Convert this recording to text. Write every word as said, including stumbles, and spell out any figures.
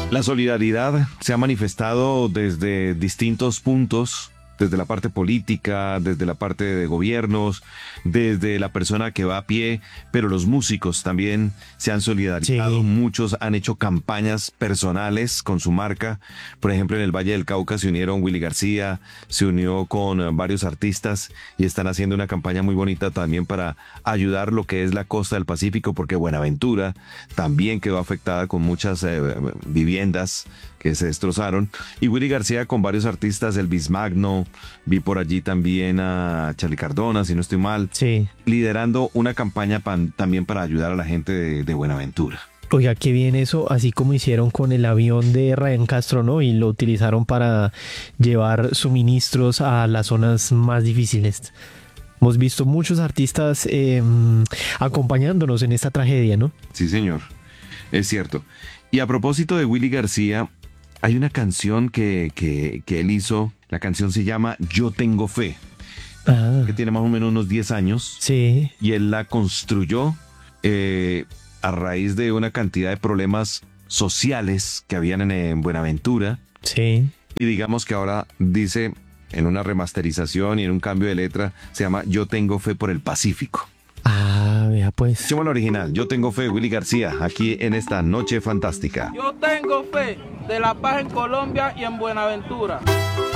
La solidaridad se ha manifestado desde distintos puntos, desde la parte política, desde la parte de gobiernos, desde la persona que va a pie, pero los músicos también se han solidarizado. Sí. Muchos han hecho campañas personales con su marca. Por ejemplo, en el Valle del Cauca se unieron Willy García, se unió con eh, varios artistas y están haciendo una campaña muy bonita también para ayudar lo que es la costa del Pacífico, porque Buenaventura también quedó afectada con muchas eh, viviendas que se destrozaron. Y Willy García con varios artistas, Elvis Magno, vi por allí también a Charly Cardona, si no estoy mal, Sí. liderando una campaña pan- también para ayudar a la gente de, de Buenaventura. Oiga, qué bien eso, así como hicieron con el avión de Ryan Castro, ¿no? Y lo utilizaron para llevar suministros a las zonas más difíciles. Hemos visto muchos artistas eh, acompañándonos en esta tragedia, ¿no? Sí, señor, es cierto. Y a propósito de Willy García, hay una canción que, que, que él hizo, la canción se llama Yo Tengo Fe, Ah, que tiene más o menos unos diez años, sí, y él la construyó eh, a raíz de una cantidad de problemas sociales que habían en, en Buenaventura, sí. y digamos que ahora dice, en una remasterización y en un cambio de letra, se llama Yo Tengo Fe por el Pacífico. Ah, vea pues. Escuchemos el original, Yo Tengo Fe, Willy García, aquí en esta noche fantástica. Yo tengo fe de la paz en Colombia y en Buenaventura.